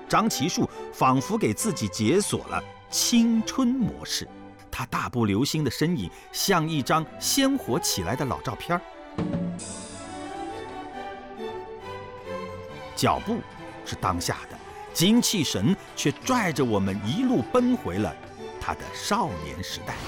张其树仿佛给自己解锁了青春模式，他大步流星的身影像一张鲜活起来的老照片，脚步是当下的，精气神却拽着我们一路奔回了他的少年时代。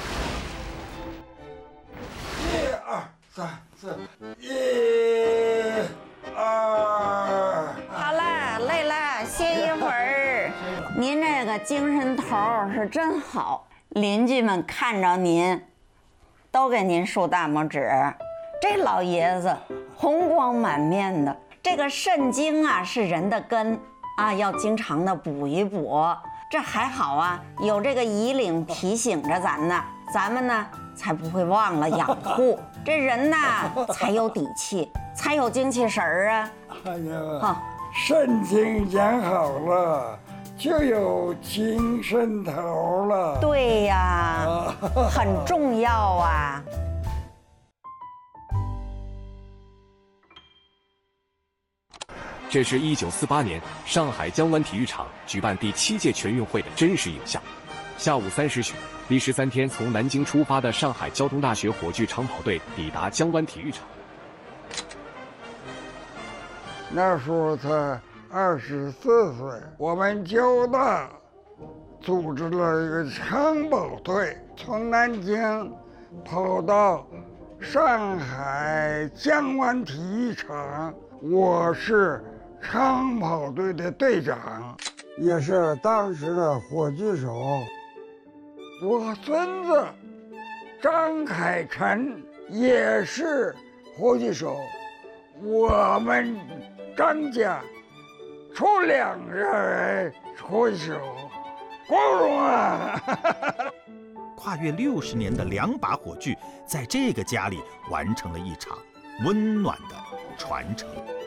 1、2、3、4，1、2。 好了，累了，歇一会儿。您这个精神头是真好，邻居们看着您，都给您竖大拇指。这老爷子红光满面的。这个肾精啊是人的根啊，要经常的补一补。这还好啊，有这个夷陵提醒着咱呢，咱们呢才不会忘了养护。这人呐才有底气，才有精气神儿啊。 哎呀，肾精养好了，就有精神头了。 对呀，很重要啊。 这是1948年上海江湾体育场举办第7届全运会的真实影像。下午3时许，历时3天从南京出发的上海交通大学火炬长跑队抵达江湾体育场。 那时候才24岁，我们交大组织了一个长跑队，从南京跑到上海江湾体育场，我是长跑队的队长，也是当时的火炬手。我孙子张凯晨也是火炬手，我们张家出2个人火炬手，光荣啊！ 跨越60年的2把火炬，在这个家里完成了一场温暖的传承。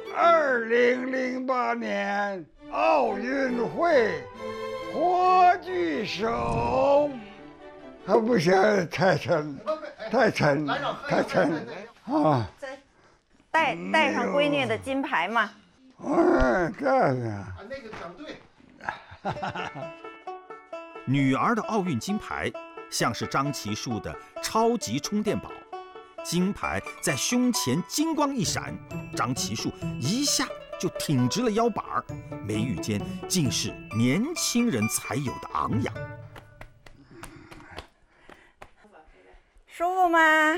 2008年奥运会火炬手，还不行，太沉啊！ 带上闺女的金牌嘛。 这是那个整对。 女儿的奥运金牌像是张其树的超级充电宝，金牌在胸前金光一闪，张其树一下就挺直了腰板儿，眉宇间尽是年轻人才有的昂扬。 舒服吗？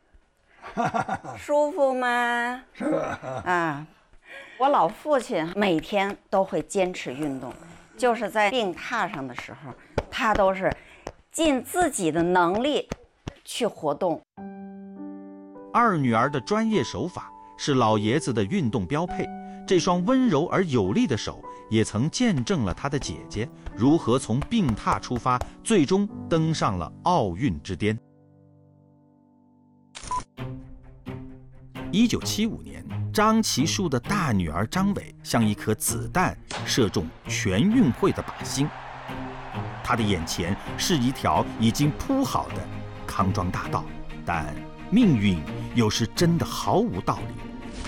舒服吗？ 是吧？ 啊，我老父亲每天都会坚持运动，就是在病榻上的时候，他都是尽自己的能力去活动。 二女儿的专业手法是老爷子的运动标配，这双温柔而有力的手也曾见证了他的姐姐如何从病榻出发，最终登上了奥运之巅。1975年，张其树的大女儿张伟像一颗子弹射中全运会的靶心，他的眼前是一条已经铺好的康庄大道，但命运又是真的毫无道理。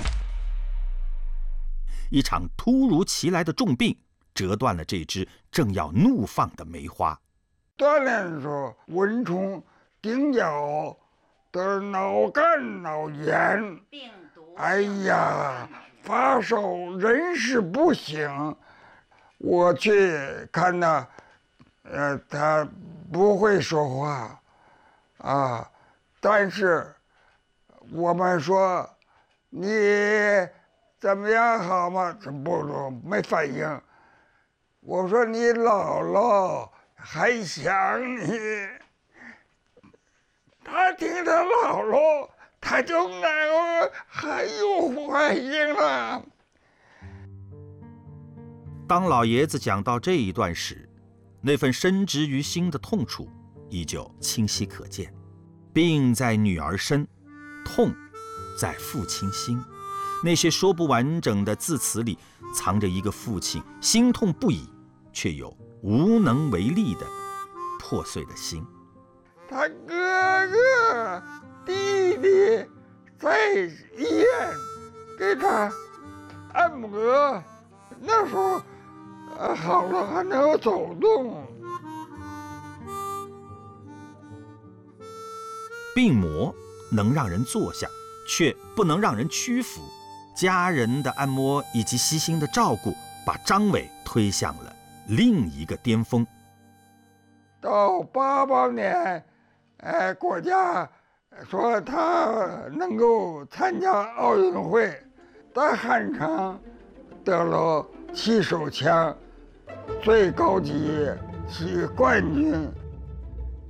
一场突如其来的重病折断了这只正要怒放的梅花。 锻炼的时候，蚊虫叮咬得脑干脑炎， 病毒。 哎呀，发烧人事不省。我去看他，他不会说话，啊，但是我们说你怎么样好吗？不没反应。我说你姥姥还想你，他听他姥姥，他就还有反应了。 当老爷子讲到这一段时，那份深植于心的痛楚依旧清晰可见。病在女儿身，痛在父亲心。那些说不完整的字词里，藏着一个父亲心痛不已，却又无能为力的破碎的心。 他哥哥、弟弟在医院给他按摩，那时候好了还能够走动。 病魔能让人坐下，却不能让人屈服。家人的按摩以及悉心的照顾，把张伟推向了另一个巅峰。 到88年，国家说他能够参加奥运会，在汉城得了气手枪最高级冠军。